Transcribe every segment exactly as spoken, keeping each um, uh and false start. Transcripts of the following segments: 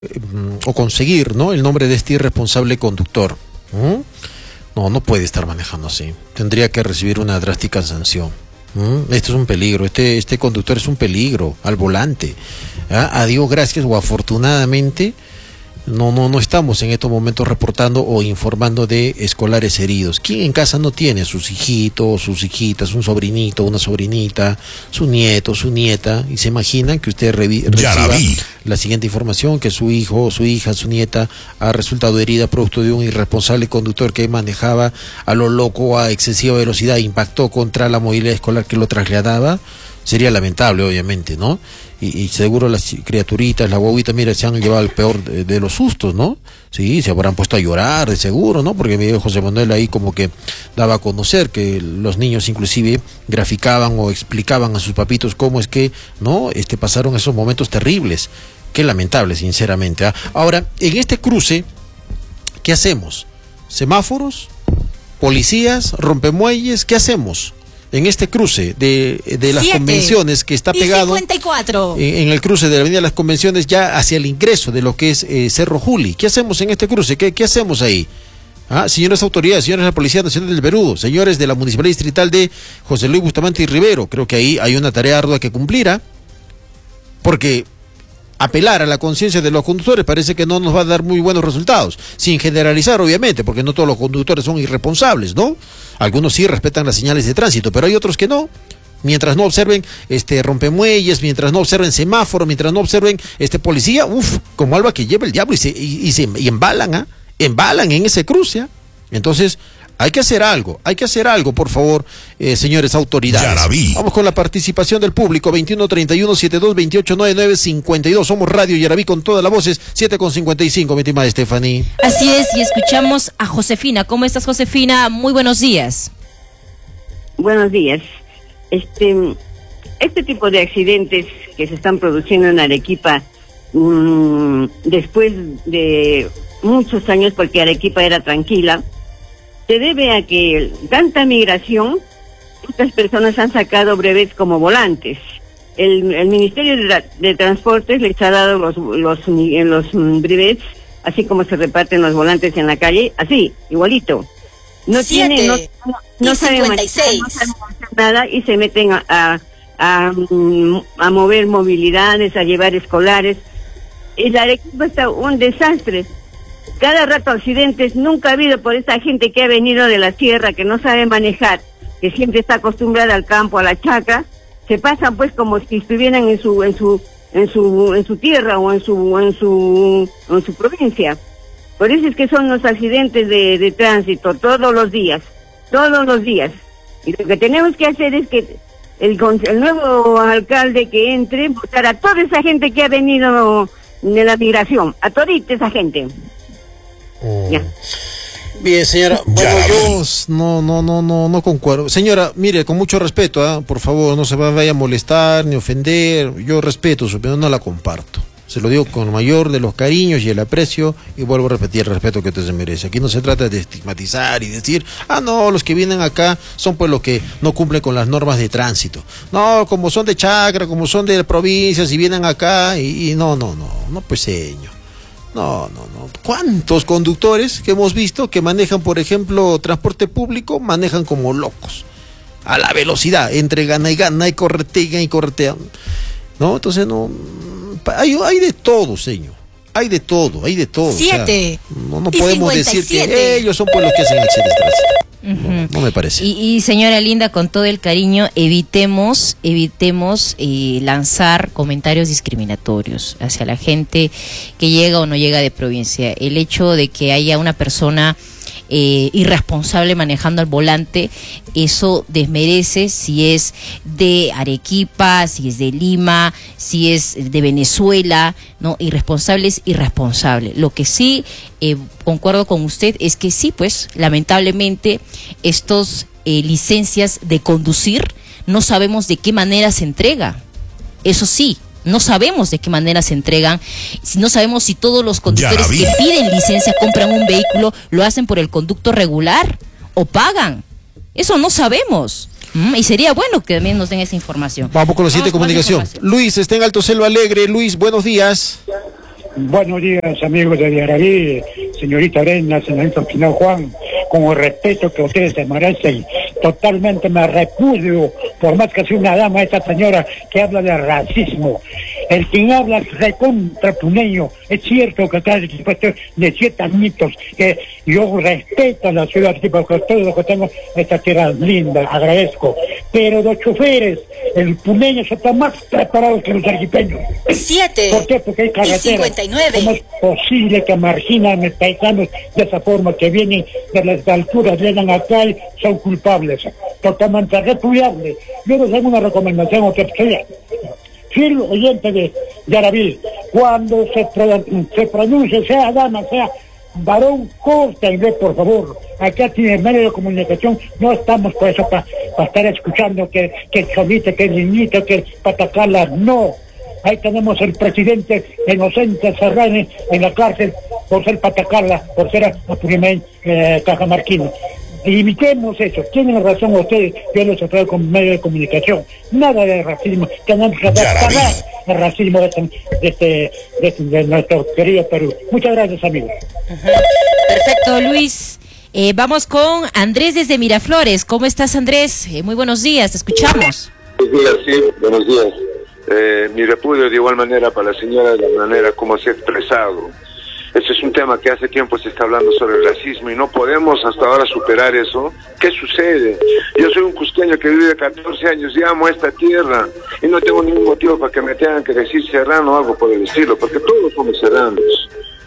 o conseguir, ¿no?, el nombre de este irresponsable conductor. ¿Mm? No, no puede estar manejando así. Tendría que recibir una drástica sanción. ¿Mm? Esto es un peligro. Este, este conductor es un peligro al volante. ¿Ah? A Dios gracias o afortunadamente no, no, no estamos en estos momentos reportando o informando de escolares heridos. ¿Quién en casa no tiene sus hijitos, sus hijitas, un sobrinito, una sobrinita, su nieto, su nieta? Y se imaginan que usted revi- reciba la siguiente información, que su hijo, su hija, su nieta ha resultado herida producto de un irresponsable conductor que manejaba a lo loco a excesiva velocidad, impactó contra la movilidad escolar que lo trasladaba. Sería lamentable, obviamente, ¿no? Y, y seguro las criaturitas, la guaguita, mira, se han llevado el peor de, de los sustos, ¿no? Sí, se habrán puesto a llorar, de seguro, ¿no? Porque mi viejo José Manuel ahí como que daba a conocer que los niños inclusive graficaban o explicaban a sus papitos cómo es que, ¿no?, este, pasaron esos momentos terribles. Qué lamentable, sinceramente, ¿eh? Ahora, en este cruce, ¿qué hacemos? ¿Semáforos? ¿Policías? ¿Rompemuelles? ¿Qué hacemos en este cruce de, de las Convenciones, que está pegado cincuenta y cuatro. En, en el cruce de la Avenida de las Convenciones, ya hacia el ingreso de lo que es eh, Cerro Juli? ¿Qué hacemos en este cruce? ¿Qué, qué hacemos ahí? ¿Ah? Señoras autoridades, señores de la Policía Nacional del Perú, señores de la Municipalidad Distrital de José Luis Bustamante y Rivero, creo que ahí hay una tarea ardua que cumplir, ¿ah? Porque apelar a la conciencia de los conductores parece que no nos va a dar muy buenos resultados, sin generalizar, obviamente, porque no todos los conductores son irresponsables, ¿no? Algunos sí respetan las señales de tránsito, pero hay otros que no. Mientras no observen este rompemuelles, mientras no observen semáforo, mientras no observen este policía, uff, como alba que lleva el diablo, y se, y, y se y embalan, ¿ah? Embalan en ese cruce, ¿ah? Entonces, hay que hacer algo, hay que hacer algo, por favor, eh, señores autoridades. Yaraví. Vamos con la participación del público, veintiuno treinta y uno setenta y dos veintiocho noventa y nueve cincuenta y dos. Somos Radio Yaraví con todas las voces, siete con cincuenta y cinco, mi estimada Stephanie. Así es, y escuchamos a Josefina. ¿Cómo estás, Josefina? Muy buenos días. Buenos días. Este, este tipo de accidentes que se están produciendo en Arequipa, mmm, después de muchos años, porque Arequipa era tranquila, se debe a que tanta migración, muchas personas han sacado brevets como volantes. El, el Ministerio de, la, de Transportes les ha dado los, los, los brevets, así como se reparten los volantes en la calle, así, igualito. No tienen, no, no, no saben manejar, no saben hacer nada y se meten a, a, a, a mover movilidades, a llevar escolares. El Arequipa está un desastre. Cada rato accidentes, nunca ha habido por esa gente que ha venido de la sierra, que no sabe manejar, que siempre está acostumbrada al campo, a la chacra, se pasan pues como si estuvieran en su en su en su en su tierra o en su en su en su provincia. Por eso es que son los accidentes de, de tránsito todos los días, todos los días. Y lo que tenemos que hacer es que el, el nuevo alcalde que entre, votar a toda esa gente que ha venido de la migración, a todita esa gente. Mm. Ya. Bien, señora, bueno, yo no, no, no, no, no concuerdo. Señora, mire, con mucho respeto, ¿eh? Por favor, no se vaya a molestar ni ofender. Yo respeto su opinión, no la comparto. Se lo digo con el mayor de los cariños y el aprecio, y vuelvo a repetir el respeto que usted se merece. Aquí no se trata de estigmatizar y decir, ah, no, los que vienen acá son pues los que no cumplen con las normas de tránsito. No, como son de chacra, como son de provincias y vienen acá, y, y no, no, no, no, pues señor. No, no, no. ¿Cuántos conductores que hemos visto que manejan, por ejemplo, transporte público, manejan como locos? A la velocidad, entre gana y gana, y corretean y corretean. ¿No? Entonces, no. Hay, hay de todo, señor. Hay de todo, hay de todo. Siete. O sea, no no podemos decir que ellos son pues los que hacen accidentes de tránsito. Uh-huh. No, no me parece. Y, y señora Linda, con todo el cariño, evitemos, evitemos eh, lanzar comentarios discriminatorios hacia la gente que llega o no llega de provincia. El hecho de que haya una persona eh, irresponsable manejando al volante, eso desmerece si es de Arequipa, si es de Lima, si es de Venezuela, ¿no? Irresponsable es irresponsable. Lo que sí eh, concuerdo con usted es que sí, pues, lamentablemente, estos eh, licencias de conducir no sabemos de qué manera se entrega. Eso sí, no sabemos de qué manera se entregan, no sabemos si todos los conductores que piden licencia, compran un vehículo, lo hacen por el conducto regular o pagan. Eso no sabemos. Mm, y sería bueno que también nos den esa información. Vamos con la siguiente comunicación. Luis está en Alto Selva Alegre. Luis, buenos días. Buenos días, amigos de Yaraví, señorita Arena, señorita Pinal Juan, con el respeto que ustedes se merecen. Totalmente me repudio, por más que sea una dama, esta señora que habla de racismo. El quien habla es recontra puneño. Es cierto que está dispuesto de ciertos mitos, que yo respeto a la ciudad, porque todo lo que tengo, esta tierra es linda, agradezco. Pero los choferes, el puneño se está más preparado que los arequipeños. Siete. ¿Por qué? Porque hay carretera. cincuenta y nueve. ¿Cómo es posible que marginan a los paisanos de esa forma, que vienen de las alturas, llegan acá y son culpables? Totalmente repudiable. Yo les hago una recomendación a usted, sea fiel oyente de Yaraví, cuando se, pro, se pronuncie, sea dama, sea varón, corta y ve, por favor. Acá tiene medio de comunicación, no estamos por eso para pa estar escuchando que, que Cholita, que Niñito, que Patacala, no. Ahí tenemos el presidente inocente Serrani en la cárcel por ser Patacala, por ser Apurímac, eh, cajamarquino. Imitemos eso, tienen razón ustedes, yo los traigo con medio de comunicación, nada de racismo, tenemos que pagar el racismo de, este, de, este, de, este, de nuestro querido Perú. Muchas gracias, amigos. Perfecto, Luis. Eh, vamos con Andrés desde Miraflores. ¿Cómo estás, Andrés? Eh, muy buenos días, te escuchamos. Buenos días, sí, buenos días. Eh, mi repudio de igual manera para la señora, de la manera como se ha expresado. Ese es un tema que hace tiempo se está hablando sobre el racismo y no podemos hasta ahora superar eso. ¿Qué sucede? Yo soy un cusqueño que vive catorce años y amo esta tierra y no tengo ningún motivo para que me tengan que decir serrano o algo por el estilo, porque todos somos serranos.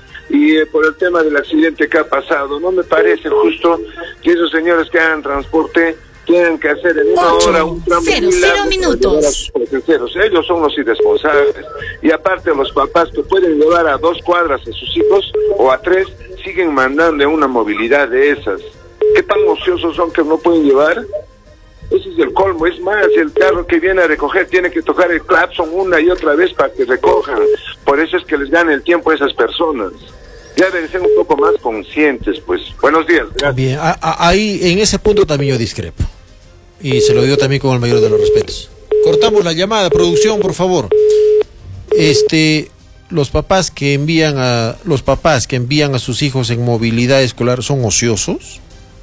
Y eh, por el tema del accidente que ha pasado, no me parece justo que esos señores que hagan transporte tienen que hacer en una Ocho, hora un tramo cero, muy largo cero minutos. para llevar a sus ellos son los irresponsables. Y aparte los papás que pueden llevar a dos cuadras a sus hijos o a tres, siguen mandando una movilidad de esas. ¿Qué tan ociosos son que no pueden llevar? Ese es el colmo. Es más, el carro que viene a recoger tiene que tocar el claxon una y otra vez para que recojan. Por eso es que les gana el tiempo a esas personas. Ya deben ser un poco más conscientes, pues. Buenos días. Gracias. Bien, a, a, ahí en ese punto también yo discrepo. Y se lo digo también con el mayor de los respetos. Cortamos la llamada, producción, por favor. Este, los papás que envían a los papás que envían a sus hijos en movilidad escolar son ociosos.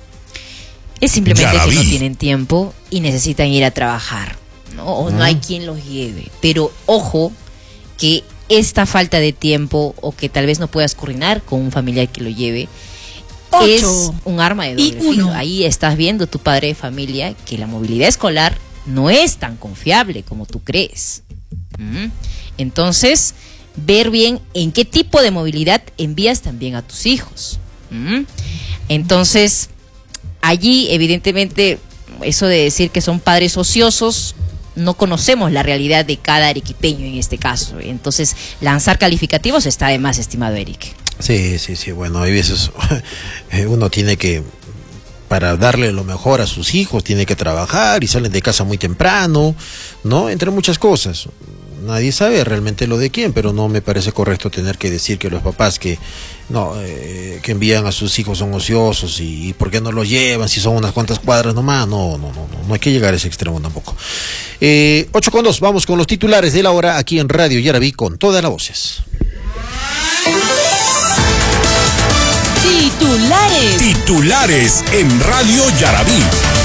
Es simplemente que no tienen tiempo y necesitan ir a trabajar, ¿no? O no hay quien los lleve. Pero ojo que esta falta de tiempo o que tal vez no puedas coordinar con un familiar que lo lleve Ocho. Es un arma de doble filo. Ahí estás viendo, tu padre de familia, que la movilidad escolar no es tan confiable como tú crees. ¿Mm? Entonces, ver bien en qué tipo de movilidad envías también a tus hijos. ¿Mm? Entonces, allí evidentemente eso de decir que son padres ociosos, no conocemos la realidad de cada arequipeño en este caso. Entonces, lanzar calificativos está de más, estimado Eric. Sí, sí, sí, bueno, hay veces uno tiene que, para darle lo mejor a sus hijos, tiene que trabajar y salen de casa muy temprano, ¿no? Entre muchas cosas. Nadie sabe realmente lo de quién, pero no me parece correcto tener que decir que los papás que no eh, que envían a sus hijos son ociosos y, y por qué no los llevan si son unas cuantas cuadras nomás. No, no, no, no, no hay que llegar a ese extremo tampoco. Eh, ocho con dos, vamos con los titulares de la hora aquí en Radio Yaraví con todas las voces. Titulares. Titulares en Radio Yaraví.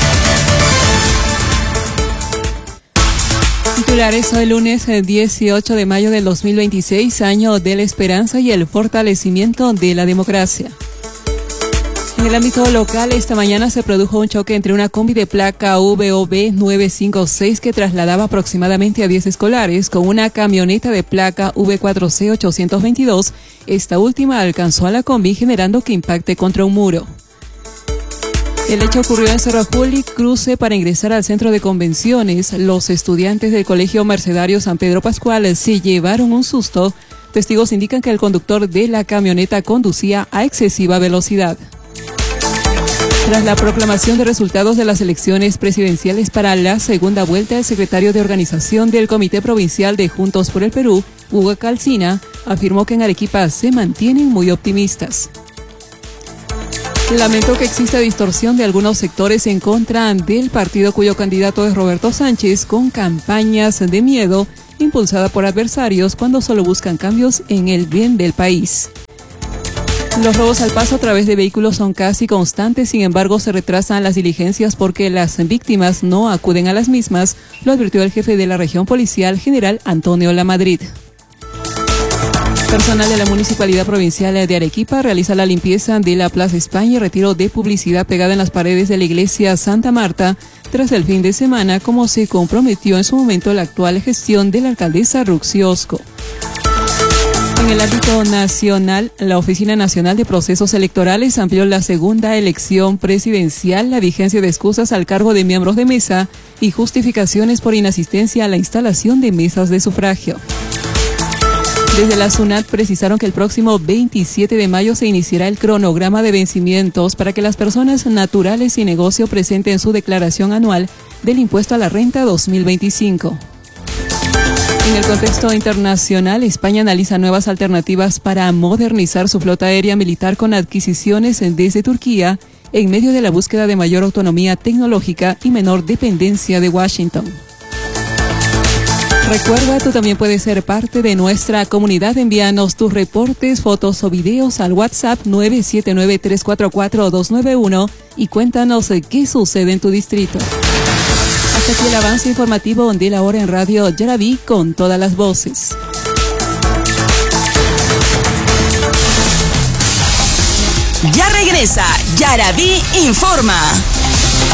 Titulares hoy lunes dieciocho de mayo del dos mil veintiséis, año de la esperanza y el fortalecimiento de la democracia. En el ámbito local, esta mañana se produjo un choque entre una combi de placa V O B nueve cinco seis que trasladaba aproximadamente a diez escolares con una camioneta de placa V cuatro C ochocientos veintidós. Esta última alcanzó a la combi generando que impacte contra un muro. El hecho ocurrió en Cerro Juli, cruce para ingresar al centro de convenciones. Los estudiantes del Colegio Mercedario San Pedro Pascual se llevaron un susto. Testigos indican que el conductor de la camioneta conducía a excesiva velocidad. Tras la proclamación de resultados de las elecciones presidenciales para la segunda vuelta, el secretario de organización del Comité Provincial de Juntos por el Perú, Hugo Calcina, afirmó que en Arequipa se mantienen muy optimistas. Lamento que exista distorsión de algunos sectores en contra del partido cuyo candidato es Roberto Sánchez, con campañas de miedo impulsada por adversarios cuando solo buscan cambios en el bien del país. Los robos al paso a través de vehículos son casi constantes, sin embargo se retrasan las diligencias porque las víctimas no acuden a las mismas, lo advirtió el jefe de la región policial, general Antonio Lamadrid. Personal de la Municipalidad Provincial de Arequipa realiza la limpieza de la Plaza España y retiro de publicidad pegada en las paredes de la iglesia Santa Marta tras el fin de semana, como se comprometió en su momento la actual gestión de la alcaldesa Ruxi Osco. En el ámbito nacional, la Oficina Nacional de Procesos Electorales amplió la segunda elección presidencial la vigencia de excusas al cargo de miembros de mesa y justificaciones por inasistencia a la instalación de mesas de sufragio. Desde la SUNAT precisaron que el próximo veintisiete de mayo se iniciará el cronograma de vencimientos para que las personas naturales y negocio presenten su declaración anual del impuesto a la renta dos mil veinticinco. En el contexto internacional, España analiza nuevas alternativas para modernizar su flota aérea militar con adquisiciones desde Turquía en medio de la búsqueda de mayor autonomía tecnológica y menor dependencia de Washington. Recuerda, tú también puedes ser parte de nuestra comunidad. Envíanos tus reportes, fotos o videos al WhatsApp nueve siete nueve, tres cuatro cuatro, dos nueve uno y cuéntanos qué sucede en tu distrito. Hasta aquí el avance informativo de la hora en Radio Yaraví con todas las voces. Ya regresa Yaraví Informa.